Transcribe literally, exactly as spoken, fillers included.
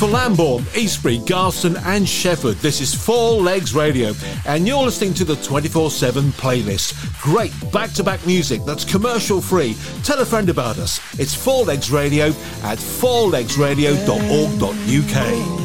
for Lambourne, Eastbury, Garston and Shefford. This is Four Legs Radio, and you're listening to the twenty-four seven playlist. Great back-to-back music that's commercial-free. Tell a friend about us. It's Four Legs Radio at four legs radio dot org dot U K.